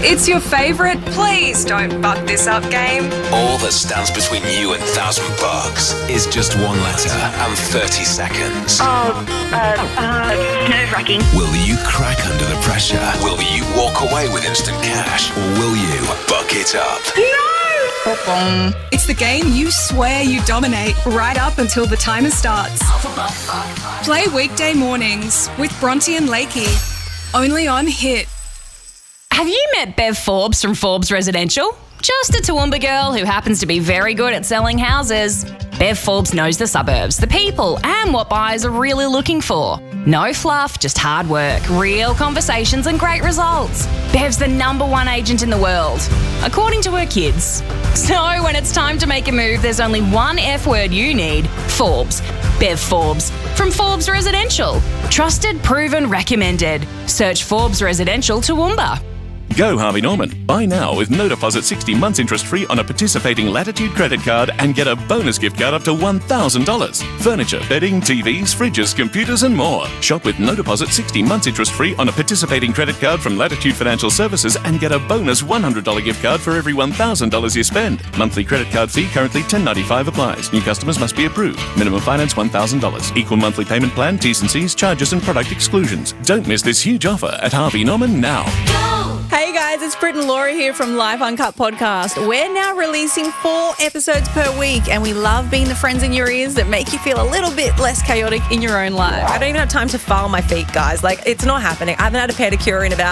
It's your favourite please don't fuck this up game. All that stands between you and $1,000 is just one letter and 30 seconds. Nerve-wracking. Will you crack under the pressure? Will you walk away with instant cash? Or will you buck it up? It's the game you swear you dominate right up until the timer starts. Play weekday mornings with Bronte and Lakey. Only on Hit. Have you met Bev Forbes from Forbes Residential? Just a Toowoomba girl who happens to be very good at selling houses. Bev Forbes knows the suburbs, the people, and what buyers are really looking for. No fluff, just hard work, real conversations and great results. Bev's the #1 agent in the world, according to her kids. So when it's time to make a move, there's only one F word you need: Forbes. Bev Forbes from Forbes Residential. Trusted, proven, recommended. Search Forbes Residential Toowoomba. Go Harvey Norman. Buy now with no deposit 60 months interest free on a participating Latitude credit card and get a bonus gift card up to $1,000. Furniture, bedding, TVs, fridges, computers and more. Shop with no deposit 60 months interest free on a participating credit card from Latitude Financial Services and get a bonus $100 gift card for every $1,000 you spend. Monthly credit card fee currently $10.95 applies. New customers must be approved. Minimum finance $1,000. Equal monthly payment plan, T's and C's, charges and product exclusions. Don't miss this huge offer at Harvey Norman now. Hey guys, it's Britt and Laura here from Life Uncut Podcast. We're now releasing 4 episodes per week and we love being the friends in your ears that make you feel a little bit less chaotic in your own life. I don't even have time to file my feet, guys. Like, it's not happening. I haven't had a pedicure in about